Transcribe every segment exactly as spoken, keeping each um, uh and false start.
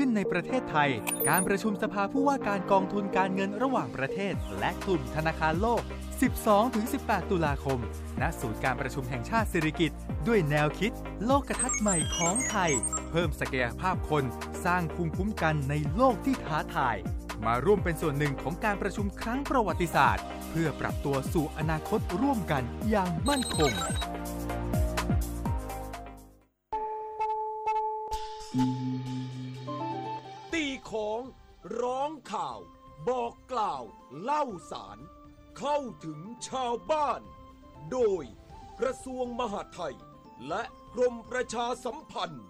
ขึ้นในประเทศไทยการประชุมสภาผู้ว่าการกองทุนการเงินระหว่างประเทศและกลุ่มธนาคารโลก สิบสองถึงสิบแปด ตุลาคมณศูนย์การประชุมแห่งชาติสิริกิติ์ด้วยแนวคิดโลกทัศน์ใหม่ของไทยเพิ่มศักยภาพคนสร้างภูมิคุ้มกันในโลกที่ท้าทายมาร่วมเป็นส่วนหนึ่งของการประชุมครั้งประวัติศาสตร์เพื่อปรับตัวสู่อนาคตร่วมกันอย่างมั่นคงตีของร้องข่าวบอกกล่าวเล่าสารเข้าถึงชาวบ้านโดยกระทรวงมหาดไทยและกรมประชาสัมพันธ์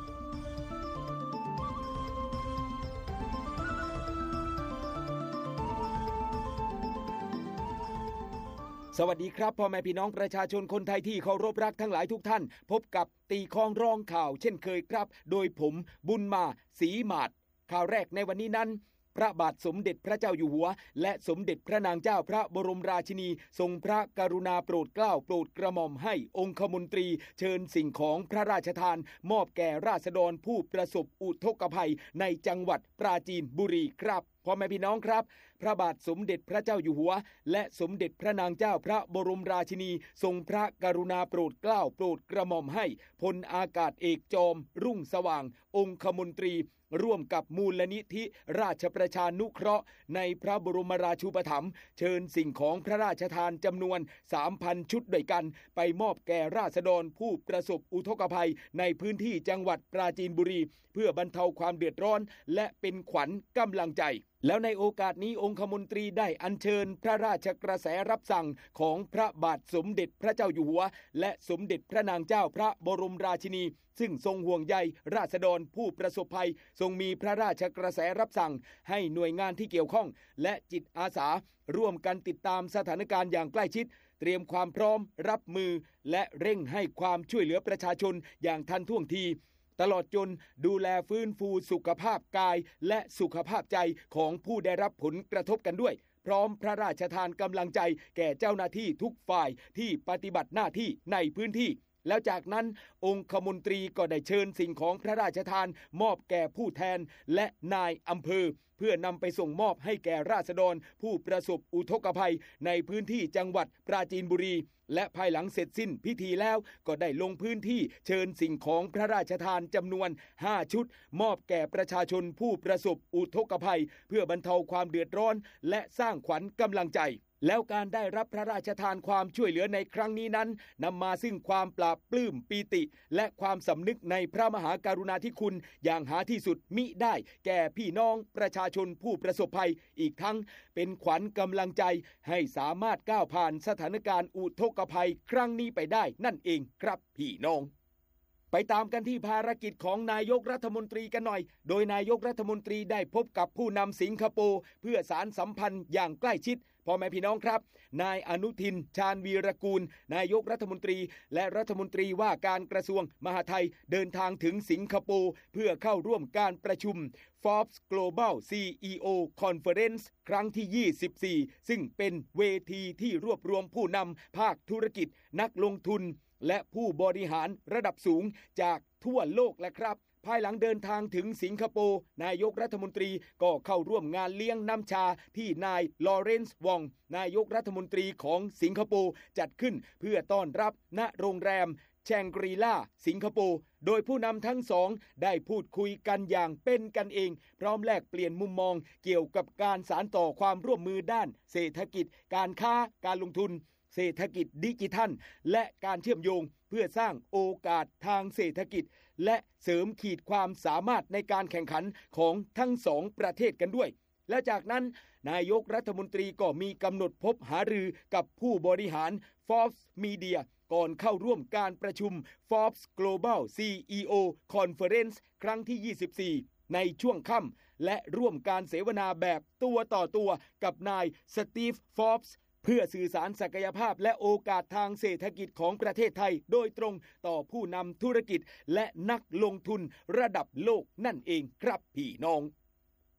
สวัสดีครับพ่อแม่พี่น้องประชาชนคนไทยที่เคารพรักทั้งหลายทุกท่านพบกับตีคองร้องข่าวเช่นเคยครับโดยผมบุญมาศรีหมาดข่าวแรกในวันนี้นั้นพระบาทสมเด็จพระเจ้าอยู่หัวและสมเด็จพระนางเจ้าพระบรมราชินีทรงพระกรุณาโปรดเกล้าโปรดกระหม่อมให้องคมนตรีเชิญสิ่งของพระราชทานมอบแก่ราษฎรผู้ประสบอุทกภัยในจังหวัดปราจีนบุรีครับพ่อแม่พี่น้องครับพระบาทสมเด็จพระเจ้าอยู่หัวและสมเด็จพระนางเจ้าพระบรมราชินีทรงพระกรุณาโปรดเกล้าโปรดกระหม่อมให้พลอากาศเอกจอมรุ่งสว่างองคมนตรีร่วมกับมูลนิธิราชประชานุเคราะห์ในพระบรมราชูปถัมภ์เชิญสิ่งของพระราชทานจำนวน สามพัน ชุดด้วยกันไปมอบแก่ราษฎรผู้ประสบอุทกภัยในพื้นที่จังหวัดปราจีนบุรีเพื่อบรรเทาความเดือดร้อนและเป็นขวัญกำลังใจแล้วในโอกาสนี้องคมนตรีได้อัญเชิญพระราชกระแสรับสั่งของพระบาทสมเด็จพระเจ้าอยู่หัวและสมเด็จพระนางเจ้าพระบรมราชินีซึ่งทรงห่วงใยราษฎรผู้ประสบภัยทรงมีพระราชกระแสรับสั่งให้หน่วยงานที่เกี่ยวข้องและจิตอาสาร่วมกันติดตามสถานการณ์อย่างใกล้ชิดเตรียมความพร้อมรับมือและเร่งให้ความช่วยเหลือประชาชนอย่างทันท่วงทีตลอดจนดูแลฟื้นฟูสุขภาพกายและสุขภาพใจของผู้ได้รับผลกระทบกันด้วยพร้อมพระราชทานกำลังใจแก่เจ้าหน้าที่ทุกฝ่ายที่ปฏิบัติหน้าที่ในพื้นที่แล้วจากนั้นองคมนตรีก็ได้เชิญสิ่งของพระราชทานมอบแก่ผู้แทนและนายอำเภอเพื่อนำไปส่งมอบให้แก่ราษฎรผู้ประสบอุทกภัยในพื้นที่จังหวัดปราจีนบุรีและภายหลังเสร็จสิ้นพิธีแล้วก็ได้ลงพื้นที่เชิญสิ่งของพระราชทานจำนวนห้าชุดมอบแก่ประชาชนผู้ประสบอุทกภัยเพื่อบรรเทาความเดือดร้อนและสร้างขวัญกำลังใจแล้วการได้รับพระราชทานความช่วยเหลือในครั้งนี้นั้นนำมาซึ่งความปลาบปลื้มปีติและความสำนึกในพระมหากรุณาธิคุณอย่างหาที่สุดมิได้แก่พี่น้องประชาชนผู้ประสบภัยอีกทั้งเป็นขวัญกำลังใจให้สามารถก้าวผ่านสถานการณ์อุทกภัยครั้งนี้ไปได้นั่นเองครับพี่น้องไปตามกันที่ภารกิจของนายกรัฐมนตรีกันหน่อยโดยนายกรัฐมนตรีได้พบกับผู้นำสิงคโปร์เพื่อสานสัมพันธ์อย่างใกล้ชิดพ่อแม่พี่น้องครับนายอนุทินชาญวีรกูลนายกรัฐมนตรีและรัฐมนตรีว่าการกระทรวงมหาดไทยเดินทางถึงสิงคโปร์เพื่อเข้าร่วมการประชุม Forbes Global ซี อี โอ Conference ครั้งที่ยี่สิบสี่ซึ่งเป็นเวทีที่รวบรวมผู้นำภาคธุรกิจนักลงทุนและผู้บริหารระดับสูงจากทั่วโลกและครับภายหลังเดินทางถึงสิงคโปร์นายกรัฐมนตรีก็เข้าร่วมงานเลี้ยงน้ำชาที่นายลอเรนซ์วองนายกรัฐมนตรีของสิงคโปร์จัดขึ้นเพื่อต้อนรับณโรงแรมแชงกรีล่าสิงคโปร์โดยผู้นำทั้งสองได้พูดคุยกันอย่างเป็นกันเองพร้อมแลกเปลี่ยนมุมมองเกี่ยวกับการสานต่อความร่วมมือด้านเศรษฐกิจการค้าการลงทุนเศรษฐกิจดิจิทัลและการเชื่อมโยงเพื่อสร้างโอกาสทางเศรษฐกิจและเสริมขีดความสามารถในการแข่งขันของทั้งสองประเทศกันด้วยและจากนั้นนายกรัฐมนตรีก็มีกำหนดพบหารือกับผู้บริหาร Forbes Media ก่อนเข้าร่วมการประชุม Forbes Global ซี อี โอ Conference ครั้งที่ยี่สิบสี่ในช่วงค่ำและร่วมการเสวนาแบบตัวต่อตัวกับนายสตีฟ ฟอร์บส์เพื่อสื่อสารศักยภาพและโอกาสทางเศรษฐกิจของประเทศไทยโดยตรงต่อผู้นำธุรกิจและนักลงทุนระดับโลกนั่นเองครับพี่น้อง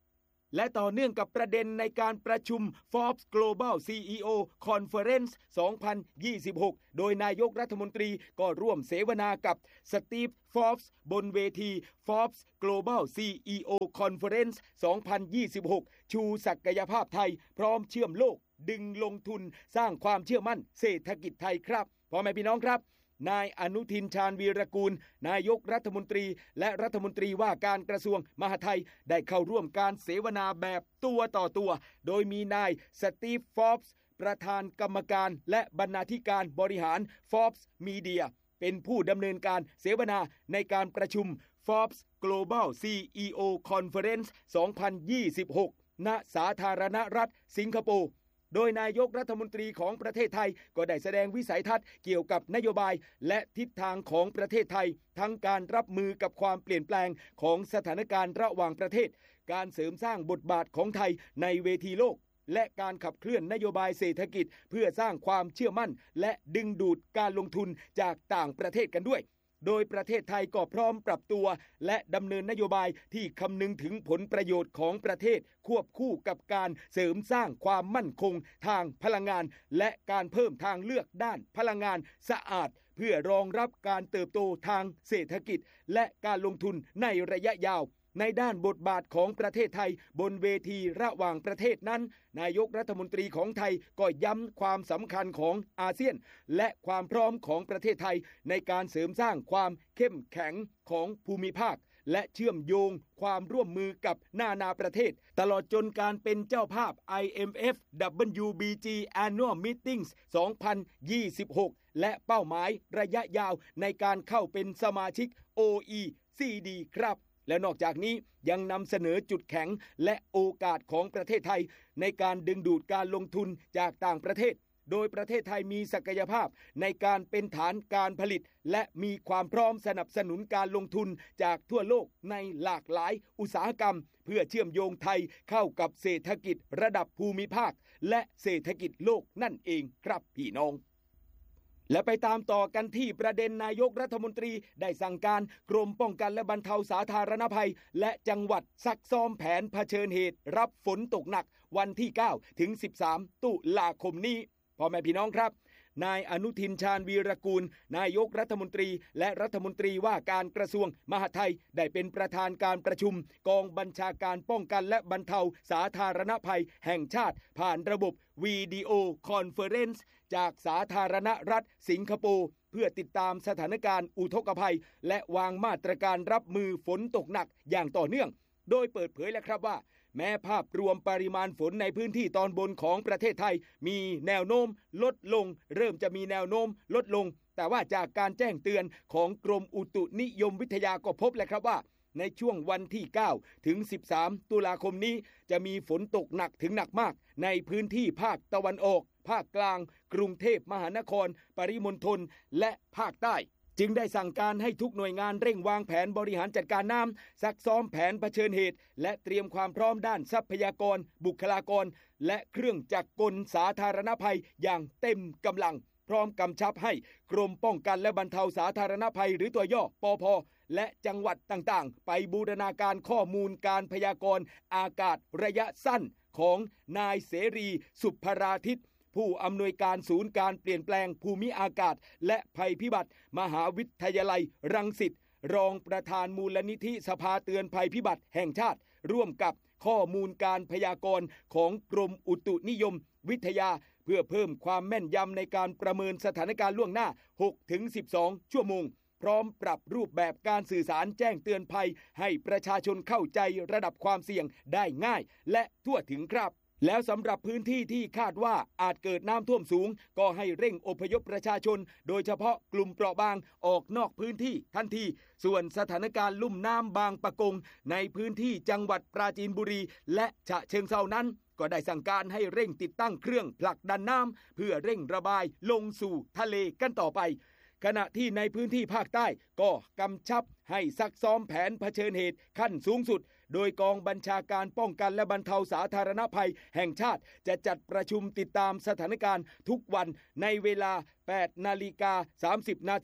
และต่อเนื่องกับประเด็นในการประชุม Forbes Global ซี อี โอ Conference สองพันยี่สิบหก โดยนายกรัฐมนตรีก็ร่วมเสวนากับสตีฟ ฟอร์บส์บนเวที Forbes Global ซี อี โอ Conference สองพันยี่สิบหก ชูศักยภาพไทยพร้อมเชื่อมโลกดึงลงทุนสร้างความเชื่อมั่นเศรษฐกิจไทยครับพ่อแม่พี่น้องครับนายอนุทินชาญวีรกูลนายกรัฐมนตรีและรัฐมนตรีว่าการกระทรวงมหาดไทยได้เข้าร่วมการเสวนาแบบตัวต่อตัวโดยมีนายสตีฟ ฟอร์บส์ประธานกรรมการและบรรณาธิการบริหาร Forbes Media เป็นผู้ดำเนินการเสวนาในการประชุม Forbes Global ซี อี โอ Conference สองพันยี่สิบหก ณ สาธารณรัฐสิงคโปร์โดยนายกรัฐมนตรีของประเทศไทยก็ได้แสดงวิสัยทัศน์เกี่ยวกับนโยบายและทิศทางของประเทศไทยทั้งการรับมือกับความเปลี่ยนแปลงของสถานการณ์ระหว่างประเทศการเสริมสร้างบทบาทของไทยในเวทีโลกและการขับเคลื่อนนโยบายเศรษฐกิจเพื่อสร้างความเชื่อมั่นและดึงดูดการลงทุนจากต่างประเทศกันด้วยโดยประเทศไทยก็พร้อมปรับตัวและดำเนินนโยบายที่คำนึงถึงผลประโยชน์ของประเทศควบคู่กับการเสริมสร้างความมั่นคงทางพลังงานและการเพิ่มทางเลือกด้านพลังงานสะอาดเพื่อรองรับการเติบโตทางเศรษฐกิจและการลงทุนในระยะยาวในด้านบทบาทของประเทศไทยบนเวทีระหว่างประเทศนั้นนายกรัฐมนตรีของไทยก็ย้ำความสำคัญของอาเซียนและความพร้อมของประเทศไทยในการเสริมสร้างความเข้มแข็งของภูมิภาคและเชื่อมโยงความร่วมมือกับนานาประเทศตลอดจนการเป็นเจ้าภาพ ไอ เอ็ม เอฟ ดับเบิลยู บี จี Annual Meetings สองพันยี่สิบหก และเป้าหมายระยะยาวในการเข้าเป็นสมาชิก โอ อี ซี ดี ครับและนอกจากนี้ยังนำเสนอจุดแข็งและโอกาสของประเทศไทยในการดึงดูดการลงทุนจากต่างประเทศโดยประเทศไทยมีศักยภาพในการเป็นฐานการผลิตและมีความพร้อมสนับสนุนการลงทุนจากทั่วโลกในหลากหลายอุตสาหกรรมเพื่อเชื่อมโยงไทยเข้ากับเศรษฐกิจระดับภูมิภาคและเศรษฐกิจโลกนั่นเองครับพี่น้องและไปตามต่อกันที่ประเด็นนายกรัฐมนตรีได้สั่งการกรมป้องกันและบรรเทาสาธารณภัยและจังหวัดซักซ้อมแผนเผชิญเหตุรับฝนตกหนักวันที่เก้าถึงสิบสามตุลาคมนี้พ่อแม่พี่น้องครับนายอนุทินชาญวีรกูลนายกรัฐมนตรีและรัฐมนตรีว่าการกระทรวงมหาดไทยได้เป็นประธานการประชุมกองบัญชาการป้องกันและบรรเทาสาธารณภัยแห่งชาติผ่านระบบวิดีโอคอนเฟอเรนซ์จากสาธารณรัฐสิงคโปร์เพื่อติดตามสถานการณ์อุทกภัยและวางมาตรการรับมือฝนตกหนักอย่างต่อเนื่องโดยเปิดเผยแล้วครับว่าแม้ภาพรวมปริมาณฝนในพื้นที่ตอนบนของประเทศไทยมีแนวโน้มลดลงเริ่มจะมีแนวโน้มลดลงแต่ว่าจากการแจ้งเตือนของกรมอุตุนิยมวิทยาก็พบแล้วครับว่าในช่วงวันที่เก้าถึงสิบสามตุลาคมนี้จะมีฝนตกหนักถึงหนักมากในพื้นที่ภาคตะวันออกภาคกลางกรุงเทพมหานครปริมณฑลและภาคใต้จึงได้สั่งการให้ทุกหน่วยงานเร่งวางแผนบริหารจัดการน้ำซักซ้อมแผนเผชิญเหตุและเตรียมความพร้อมด้านทรัพยากรบุคลากรและเครื่องจักรกลสาธารณภัยอย่างเต็มกำลังพร้อมกำชับให้กรมป้องกันและบรรเทาสาธารณภัยหรือตัวย่อปภ.และจังหวัดต่างๆไปบูรณาการข้อมูลการพยากรณ์อากาศระยะสั้นของนายเสรีสุภราทิตผู้อำนวยการศูนย์การเปลี่ยนแปลงภูมิอากาศและภัยพิบัติมหาวิทยาลัยรังสิตรองประธานมูลนิธิสภาเตือนภัยพิบัติแห่งชาติร่วมกับข้อมูลการพยากรณ์ของกรมอุตุนิยมวิทยาเพื่อเพิ่มความแม่นยำในการประเมินสถานการณ์ล่วงหน้า หกถึงสิบสอง ชั่วโมงพร้อมปรับรูปแบบการสื่อสารแจ้งเตือนภัยให้ประชาชนเข้าใจระดับความเสี่ยงได้ง่ายและทั่วถึงครับแล้วสำหรับพื้นที่ที่คาดว่าอาจเกิดน้ำท่วมสูงก็ให้เร่งอพยพประชาชนโดยเฉพาะกลุ่มเปราะบางออกนอกพื้นที่ทันทีส่วนสถานการณ์ลุ่มน้ำบางปะกงในพื้นที่จังหวัดปราจีนบุรีและฉะเชิงเทรานั้นก็ได้สั่งการให้เร่งติดตั้งเครื่องผลักดันน้ำเพื่อเร่งระบายลงสู่ทะเลกันต่อไปขณะที่ในพื้นที่ภาคใต้ก็กำชับให้ซักซ้อมแผนเผชิญเหตุขั้นสูงสุดโดยกองบัญชาการป้องกันและบรรเทาสาธารณภัยแห่งชาติจะจัดประชุมติดตามสถานการณ์ทุกวันในเวลา แปดนาฬิกาสามสิบนาที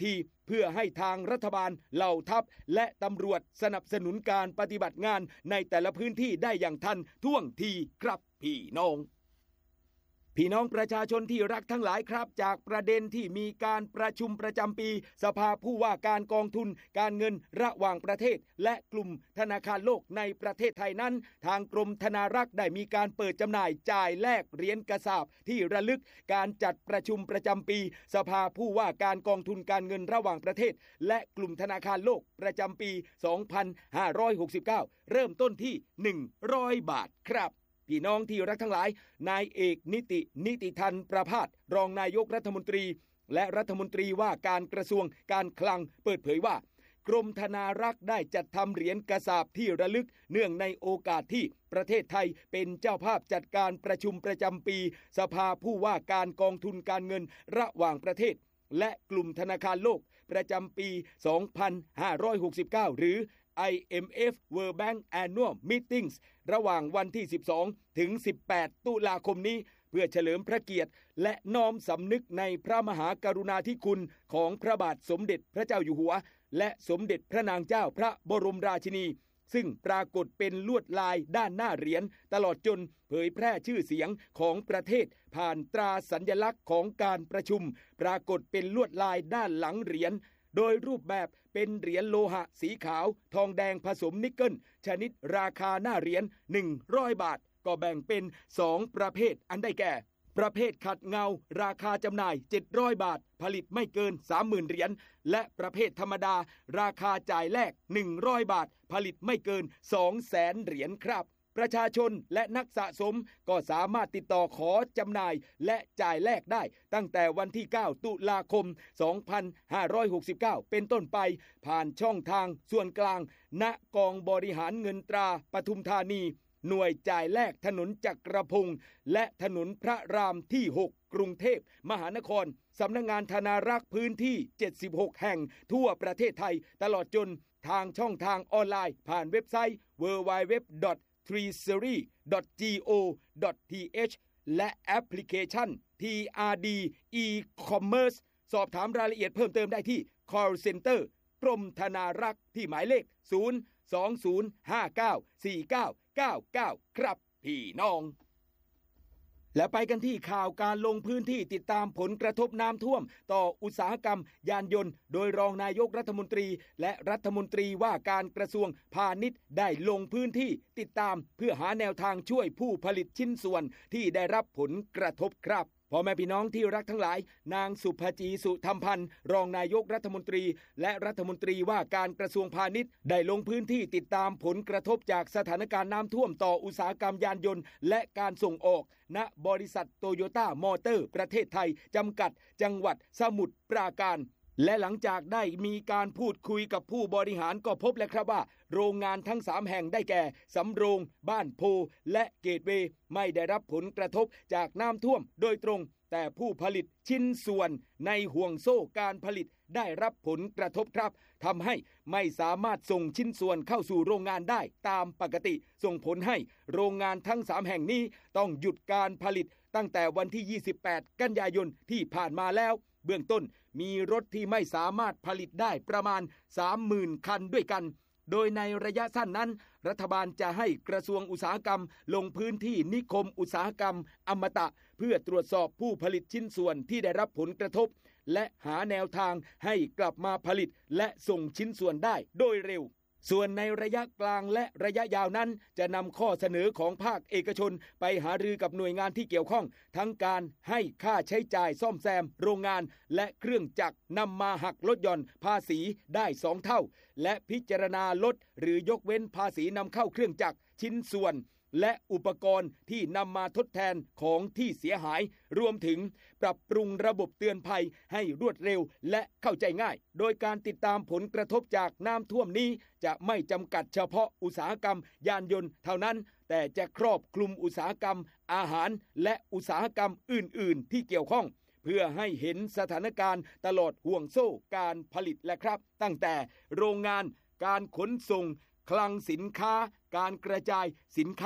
เพื่อให้ทางรัฐบาลเหล่าทัพและตำรวจสนับสนุนการปฏิบัติงานในแต่ละพื้นที่ได้อย่างทันท่วงทีครับพี่น้องพี่น้องประชาชนที่รักทั้งหลายครับจากประเด็นที่มีการประชุมประจำปีสภาผู้ว่าการกองทุนการเงินระหว่างประเทศและกลุ่มธนาคารโลกในประเทศไทยนั้นทางกรมธนารักษ์ได้มีการเปิดจำหน่ายจ่ายแลกเหรียญกระสาบที่ระลึกการจัดประชุมประจำปีสภาผู้ว่าการกองทุนการเงินระหว่างประเทศและกลุ่มธนาคารโลกประจำปีสองพันห้าร้อยหกสิบเก้าเริ่มต้นที่หนึ่งร้อยบาทครับพี่น้องที่รักทั้งหลายนายเอกนิตินิติธันประภาสรองนายกรัฐมนตรีและรัฐมนตรีว่าการกระทรวงการคลังเปิดเผยว่ากรมธนารักษ์ได้จัดทำเหรียญกระสาบที่ระลึกเนื่องในโอกาสที่ประเทศไทยเป็นเจ้าภาพจัดการประชุมประจำปีสภาผู้ว่าการกองทุนการเงินระหว่างประเทศและกลุ่มธนาคารโลกประจำปีสองพันห้าร้อยหกสิบเก้าหรือไอ เอ็ม เอฟ World Bank Annual Meetings ระหว่างวันที่สิบสองถึงสิบแปดตุลาคมนี้เพื่อเฉลิมพระเกียรติและน้อมสำนึกในพระมหากรุณาธิคุณของพระบาทสมเด็จพระเจ้าอยู่หัวและสมเด็จพระนางเจ้าพระบรมราชินีซึ่งปรากฏเป็นลวดลายด้านหน้าเหรียญตลอดจนเผยแพร่ชื่อเสียงของประเทศผ่านตราสัญลักษณ์ของการประชุมปรากฏเป็นลวดลายด้านหลังเหรียญโดยรูปแบบเป็นเหรียญโลหะสีขาวทองแดงผสมนิกเกิลชนิดราคาหน้าเหรียญหนึ่งร้อยบาทก็แบ่งเป็นสองประเภทอันได้แก่ประเภทขัดเงาราคาจำหน่ายเจ็ดร้อยบาทผลิตไม่เกิน สามหมื่น เหรียญและประเภทธรรมดาราคาจ่ายแลกหนึ่งร้อยบาทผลิตไม่เกิน สองแสน เหรียญครับประชาชนและนักสะสมก็สามารถติดต่อขอจำหน่ายและจ่ายแลกได้ตั้งแต่วันที่เก้าตุลาคมสองพันห้าร้อยหกสิบเก้าเป็นต้นไปผ่านช่องทางส่วนกลางณกองบริหารเงินตราปทุมธานีหน่วยจ่ายแลกถนนจักรพงศ์และถนนพระรามที่หกกรุงเทพมหานครสำนักงานธนารักษ์พื้นที่เจ็ดสิบหกแห่งทั่วประเทศไทยตลอดจนทางช่องทางออนไลน์ผ่านเว็บไซต์ ดับเบิลยู ดับเบิลยู ดับเบิลยู ดอท treasury ดอท โก ดอท ที เอช และแอปพลิเคชัน ที อาร์ ดี e-commerce สอบถามรายละเอียดเพิ่มเติมได้ที่ call center กรมธนารักษ์ที่หมายเลขศูนย์ สอง ศูนย์ ห้า เก้า สี่ เก้า เก้า เก้าครับพี่น้องและไปกันที่ข่าวการลงพื้นที่ติดตามผลกระทบน้ำท่วมต่ออุตสาหกรรมยานยนต์โดยรองนายกรัฐมนตรีและรัฐมนตรีว่าการกระทรวงพาณิชย์ได้ลงพื้นที่ติดตามเพื่อหาแนวทางช่วยผู้ผลิตชิ้นส่วนที่ได้รับผลกระทบครับพ่อแม่พี่น้องที่รักทั้งหลายนางสุภจีสุธรรมพันธ์รองนายกรัฐมนตรีและรัฐมนตรีว่าการกระทรวงพาณิชย์ได้ลงพื้นที่ติดตามผลกระทบจากสถานการณ์น้ำท่วมต่ออุตสาหกรรมยานยนต์และการส่งออกณบริษัทโตโยต้ามอเตอร์ประเทศไทยจำกัดจังหวัดสมุทรปราการและหลังจากได้มีการพูดคุยกับผู้บริหารก็พบแล้วครับว่าโรงงานทั้งสามแห่งได้แก่สำโรงบ้านโพและเกตเวย์ไม่ได้รับผลกระทบจากน้ำท่วมโดยตรงแต่ผู้ผลิตชิ้นส่วนในห่วงโซ่การผลิตได้รับผลกระทบครับทำให้ไม่สามารถส่งชิ้นส่วนเข้าสู่โรงงานได้ตามปกติส่งผลให้โรงงานทั้งสามแห่งนี้ต้องหยุดการผลิตตั้งแต่วันที่ยี่สิบแปดกันยายนที่ผ่านมาแล้วเบื้องต้นมีรถที่ไม่สามารถผลิตได้ประมาณ สามหมื่น คันด้วยกันโดยในระยะสั้นนั้นรัฐบาลจะให้กระทรวงอุตสาหกรรมลงพื้นที่นิคมอุตสาหกรรมอมตะเพื่อตรวจสอบผู้ผลิตชิ้นส่วนที่ได้รับผลกระทบและหาแนวทางให้กลับมาผลิตและส่งชิ้นส่วนได้โดยเร็วส่วนในระยะกลางและระยะยาวนั้นจะนำข้อเสนอของภาคเอกชนไปหารือกับหน่วยงานที่เกี่ยวข้องทั้งการให้ค่าใช้จ่ายซ่อมแซมโรงงานและเครื่องจักรนำมาหักลดหย่อนภาษีได้สองเท่าและพิจารณาลดหรือยกเว้นภาษีนำเข้าเครื่องจักรชิ้นส่วนและอุปกรณ์ที่นำมาทดแทนของที่เสียหายรวมถึงปรับปรุงระบบเตือนภัยให้รวดเร็วและเข้าใจง่ายโดยการติดตามผลกระทบจากน้ำท่วมนี้จะไม่จำกัดเฉพาะอุตสาหกรรมยานยนต์เท่านั้นแต่จะครอบคลุมอุตสาหกรรมอาหารและอุตสาหกรรมอื่นๆที่เกี่ยวข้องเพื่อให้เห็นสถานการณ์ตลอดห่วงโซ่การผลิตและครับตั้งแต่โรงงานการขนส่งคลังสินค้าการกระจายสินค้า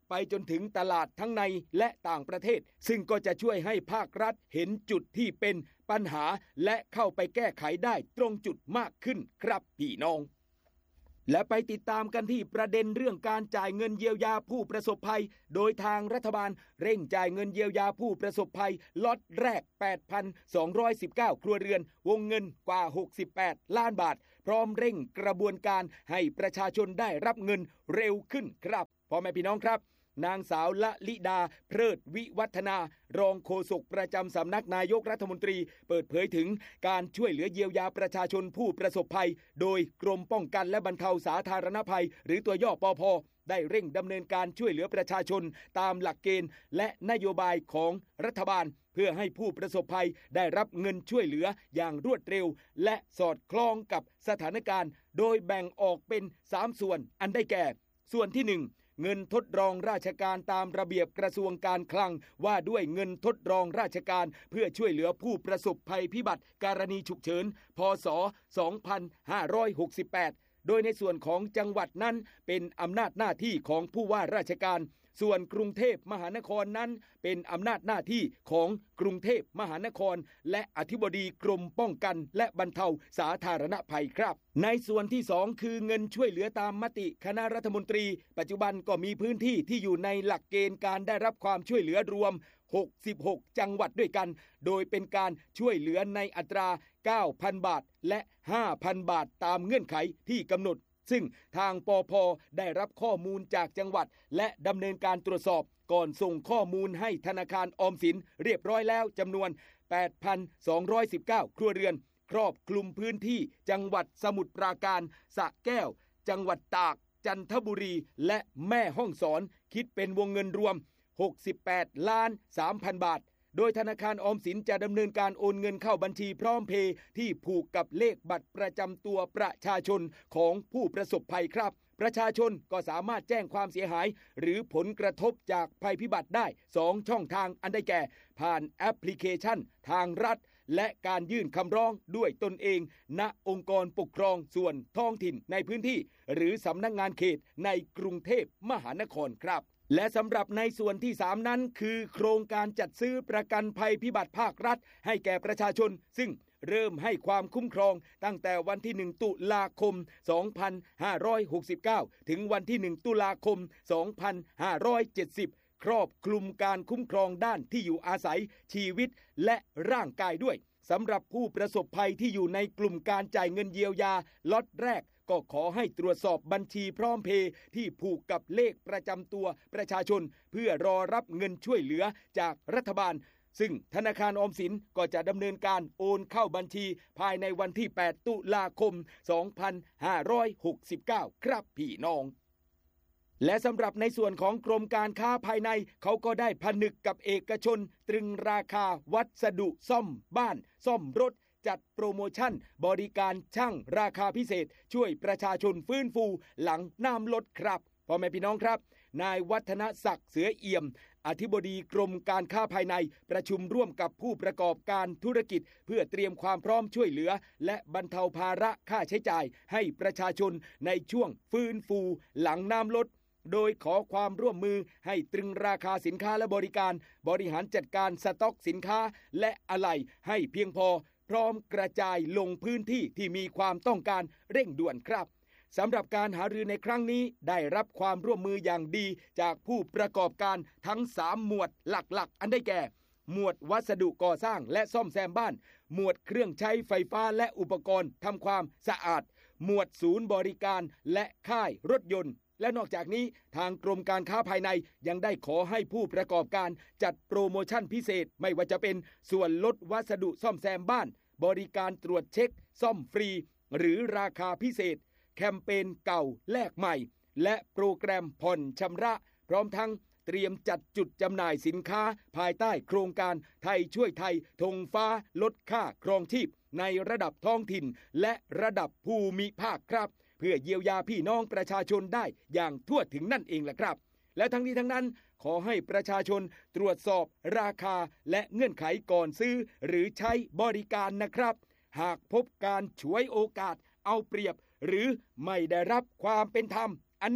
ไปจนถึงตลาดทั้งในและต่างประเทศซึ่งก็จะช่วยให้ภาครัฐเห็นจุดที่เป็นปัญหาและเข้าไปแก้ไขได้ตรงจุดมากขึ้นครับพี่น้องและไปติดตามกันที่ประเด็นเรื่องการจ่ายเงินเยียวยาผู้ประสบภัยโดยทางรัฐบาลเร่งจ่ายเงินเยียวยาผู้ประสบภัยล็อตแรก แปดพันสองร้อยสิบเก้า ครัวเรือนวงเงินกว่าหกสิบแปดล้านบาทพร้อมเร่งกระบวนการให้ประชาชนได้รับเงินเร็วขึ้นครับพ่อแม่พี่น้องครับนางสาวละลิดาเพลิดวิวัฒนารองโฆษกประจำสำนักนายกรัฐมนตรีเปิดเผยถึงการช่วยเหลือเยียวยาประชาชนผู้ประสบภัยโดยกรมป้องกันและบรรเทาสาธารณภัยหรือตัวย่อปภ.ได้เร่งดำเนินการช่วยเหลือประชาชนตามหลักเกณฑ์และนโยบายของรัฐบาลเพื่อให้ผู้ประสบภัยได้รับเงินช่วยเหลืออย่างรวดเร็วและสอดคล้องกับสถานการณ์โดยแบ่งออกเป็นสามส่วนอันได้แก่ส่วนที่หนึ่งเงินทดลองราชการตามระเบียบกระทรวงการคลังว่าด้วยเงินทดลองราชการเพื่อช่วยเหลือผู้ประสบภัยพิบัติกรณีฉุกเฉินพ.ศ. สองพันห้าร้อยหกสิบแปดโดยในส่วนของจังหวัดนั้นเป็นอำนาจหน้าที่ของผู้ว่าราชการส่วนกรุงเทพมหานครนั้นเป็นอำนาจหน้าที่ของกรุงเทพมหานครและอธิบดีกรมป้องกันและบรรเทาสาธารณภัยครับในส่วนที่สองคือเงินช่วยเหลือตามมติคณะรัฐมนตรีปัจจุบันก็มีพื้นที่ที่อยู่ในหลักเกณฑ์การได้รับความช่วยเหลือรวมหกสิบหกจังหวัดด้วยกันโดยเป็นการช่วยเหลือในอัตรา เก้าพัน บาทและ ห้าพัน บาทตามเงื่อนไขที่กำหนดซึ่งทางปภ.ได้รับข้อมูลจากจังหวัดและดำเนินการตรวจสอบก่อนส่งข้อมูลให้ธนาคารออมสินเรียบร้อยแล้วจำนวน แปดพันสองร้อยสิบเก้า ครัวเรือนครอบคลุมพื้นที่จังหวัดสมุทรปราการสระแก้วจังหวัดตากจันทบุรีและแม่ฮ่องสอนคิดเป็นวงเงินรวมหกสิบแปดล้านสามพัน บาทโดยธนาคารออมสินจะดำเนินการโอนเงินเข้าบัญชีพร้อมเพย์ที่ผูกกับเลขบัตรประจำตัวประชาชนของผู้ประสบภัยครับประชาชนก็สามารถแจ้งความเสียหายหรือผลกระทบจากภัยพิบัติได้สองช่องทางอันได้แก่ผ่านแอปพลิเคชันทางรัฐและการยื่นคำร้องด้วยตนเองณองค์กรปกครองส่วนท้องถิ่นในพื้นที่หรือสำนักงานเขตในกรุงเทพมหานครครับและสำหรับในส่วนที่สามนั้นคือโครงการจัดซื้อประกันภัยพิบัติภาครัฐให้แก่ประชาชนซึ่งเริ่มให้ความคุ้มครองตั้งแต่วันที่หนึ่งตุลาคมสองพันห้าร้อยหกสิบเก้าถึงวันที่หนึ่งตุลาคมสองพันห้าร้อยเจ็ดสิบครอบคลุมการคุ้มครองด้านที่อยู่อาศัยชีวิตและร่างกายด้วยสำหรับผู้ประสบภัยที่อยู่ในกลุ่มการจ่ายเงินเยียวยาล็อตแรกก็ขอให้ตรวจสอบบัญชีพร้อมเพย์ที่ผูกกับเลขประจำตัวประชาชนเพื่อรอรับเงินช่วยเหลือจากรัฐบาลซึ่งธนาคารออมสินก็จะดำเนินการโอนเข้าบัญชีภายในวันที่แปดตุลาคมสองพันห้าร้อยหกสิบเก้าครับพี่น้องและสำหรับในส่วนของกรมการค้าภายในเขาก็ได้ผนึกกับเอกชนตรึงราคาวัสดุซ่อมบ้านซ่อมรถจัดโปรโมชั่นบริการช่างราคาพิเศษช่วยประชาชนฟื้นฟูหลังน้ำลดครับพ่อแม่พี่น้องครับนายวัฒนศักดิ์เสือเอี่ยมอธิบดีกรมการค้าภายในประชุมร่วมกับผู้ประกอบการธุรกิจเพื่อเตรียมความพร้อมช่วยเหลือและบรรเทาภาระค่าใช้จ่ายให้ประชาชนในช่วงฟื้นฟูหลังน้ำลดโดยขอความร่วมมือให้ตรึงราคาสินค้าและบริการบริหารจัดการสต็อกสินค้าและอะไหล่ให้เพียงพอพร้อมกระจายลงพื้นที่ที่มีความต้องการเร่งด่วนครับสำหรับการหารือในครั้งนี้ได้รับความร่วมมืออย่างดีจากผู้ประกอบการทั้งสามหมวดหลักๆอันได้แก่หมวดวัสดุก่อสร้างและซ่อมแซมบ้านหมวดเครื่องใช้ไฟฟ้าและอุปกรณ์ทำความสะอาดหมวดศูนย์บริการและค่ายรถยนต์และนอกจากนี้ทางกรมการค้าภายในยังได้ขอให้ผู้ประกอบการจัดโปรโมชั่นพิเศษไม่ว่าจะเป็นส่วนลดวัสดุซ่อมแซมบ้านบริการตรวจเช็คซ่อมฟรีหรือราคาพิเศษแคมเปญเก่าแลกใหม่และโปรแกรมผ่อนชำระพร้อมทั้งเตรียมจัดจุดจำหน่ายสินค้าภายใต้โครงการไทยช่วยไทยธงฟ้าลดค่าครองชีพในระดับท้องถิ่นและระดับภูมิภาคครับเพื่อเยียวยาพี่น้องประชาชนได้อย่างทั่วถึงนั่นเองแหละครับและทั้งนี้ทั้งนั้นขอให้ประชาชนตรวจสอบราคาและเงื่อนไขก่อนซื้อหรือใช้บริการนะครับหากพบการฉวยโอกาสเอาเปรียบหรือไม่ได้รับความเป็นธรรมอันนี้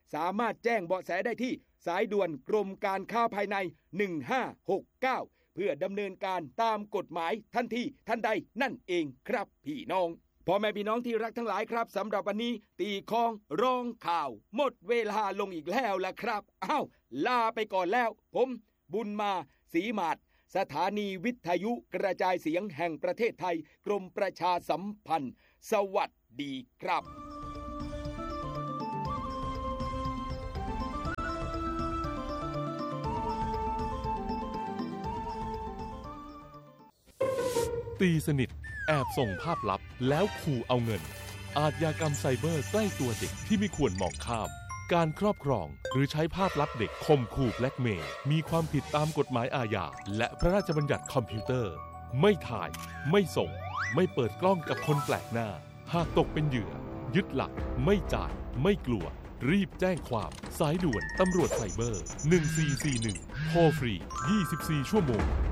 สามารถแจ้งเบาะแสได้ที่สายด่วนกรมการค้าภายในหนึ่งห้าหกเก้าเพื่อดำเนินการตามกฎหมายทันทีทันใดนั่นเองครับพี่น้องพ่อแม่พี่น้องที่รักทั้งหลายครับสำหรับวันนี้ตีคองร้องข่าวหมดเวลาลงอีกแล้วล่ะครับอ้าวลาไปก่อนแล้วผมบุญมาศรีมาศสถานีวิทยุกระจายเสียงแห่งประเทศไทยกรมประชาสัมพันธ์สวัสดีครับตีสนิทแอบส่งภาพลับแล้วขู่เอาเงินอาชญากรรมไซเบอร์ใกล้ตัวเด็กที่ไม่ควรมองข้ามการครอบครองหรือใช้ภาพลับเด็กข่มขู่แบล็กเมย์มีความผิดตามกฎหมายอาญาและพระราชบัญญัติคอมพิวเตอร์ไม่ถ่ายไม่ส่งไม่เปิดกล้องกับคนแปลกหน้าหากตกเป็นเหยื่อยึดหลักไม่จ่ายไม่กลัวรีบแจ้งความสายด่วนตำรวจไซเบอร์หนึ่งสี่สี่หนึ่งโทรฟรียี่สิบสี่ชั่วโมง